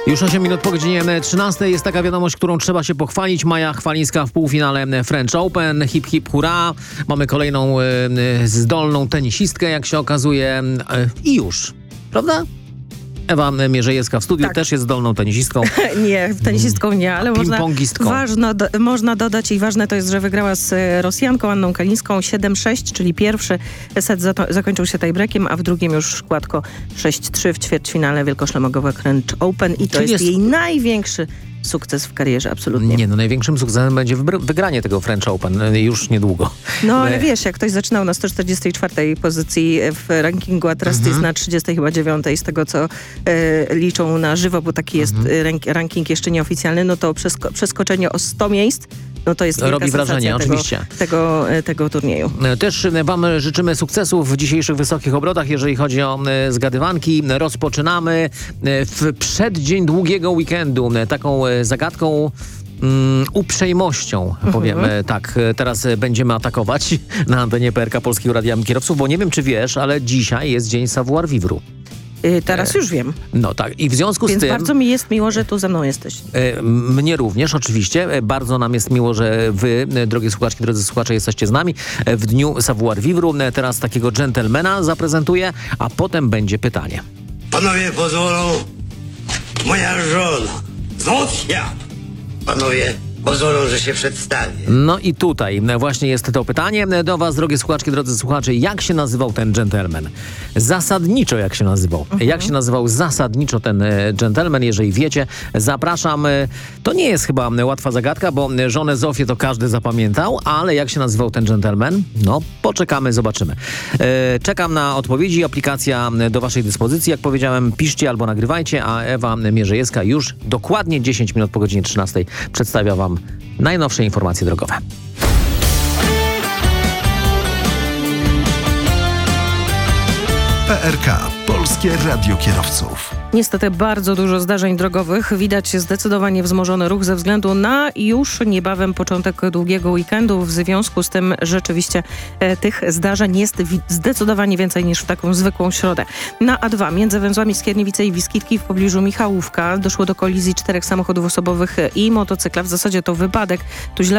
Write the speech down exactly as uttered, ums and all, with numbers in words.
Już osiem minut po godzinie trzynastej jest taka wiadomość, którą trzeba się pochwalić. Maja Chwalińska w półfinale French Open. Hip, hip, hurra. Mamy kolejną y, zdolną tenisistkę, jak się okazuje. Y, I już. Prawda? Ewa Mierzejewska w studiu Tak. też jest zdolną tenisistką. Nie, tenisistką nie, ale można, Ping-pongistką. ważno, do, można dodać i ważne to jest, że wygrała z Rosjanką Anną Kalińską siedem sześć, czyli pierwszy set za zakończył się tiebreakiem, a w drugim już gładko sześć trzy w ćwierćfinale wielkoszlemowe French Open i to Czyli jest, jest jej największy sukces w karierze, absolutnie. Nie, no największym sukcesem będzie wygranie tego French Open już niedługo. No ale wiesz, jak ktoś zaczynał na sto czterdziestej czwartej pozycji w rankingu, a teraz Mhm. jest na trzydziestej chyba dziewiątej z tego, co e, liczą na żywo, bo taki jest Mhm. rank, ranking jeszcze nieoficjalny, no to przesko przeskoczenie o sto miejsc, no to jest Robi wielka wrażenie, sensacja oczywiście. Tego, tego, e, tego turnieju. Też wam życzymy sukcesów w dzisiejszych wysokich obrotach, jeżeli chodzi o e, zgadywanki. Rozpoczynamy e, w przeddzień długiego weekendu e, taką e, zagadką, mm, uprzejmością, powiem e, tak. E, Teraz e, będziemy atakować na antenie P R K Polskiego Radia Kierowców, bo nie wiem, czy wiesz, ale dzisiaj jest dzień savoir vivre. E, teraz już wiem, No tak, i w związku więc z tym... bardzo mi jest miło, że tu ze mną jesteś. E, Mnie również, oczywiście. E, Bardzo nam jest miło, że wy, e, drogie słuchaczki, drodzy słuchacze, jesteście z nami e, w dniu savoir vivre. E, Teraz takiego dżentelmena zaprezentuję, a potem będzie pytanie. Panowie pozwolą, moja żona, znów ja. Panowie pozwolą, że się przedstawię. No i tutaj e, właśnie jest to pytanie e, do was, drogie słuchaczki, drodzy słuchacze. Jak się nazywał ten dżentelmen? Zasadniczo jak się nazywał? Mhm. Jak się nazywał zasadniczo ten e, dżentelmen? Jeżeli wiecie, zapraszam. E, To nie jest chyba e, łatwa zagadka, bo e, żonę Zofię to każdy zapamiętał, ale jak się nazywał ten dżentelmen? No, poczekamy, zobaczymy. E, Czekam na odpowiedzi. Aplikacja e, do waszej dyspozycji. Jak powiedziałem, piszcie albo nagrywajcie, a Ewa Mierzejewska już dokładnie dziesięć minut po godzinie trzynastej przedstawia wam najnowsze informacje drogowe. P R K. Polskie Radio Kierowców. Niestety bardzo dużo zdarzeń drogowych. Widać zdecydowanie wzmożony ruch ze względu na już niebawem początek długiego weekendu. W związku z tym rzeczywiście e, tych zdarzeń jest zdecydowanie więcej niż w taką zwykłą środę. Na A dwa między węzłami Skierniewice i Wiskitki w pobliżu Michałówka doszło do kolizji czterech samochodów osobowych i motocykla. W zasadzie to wypadek. Tu źle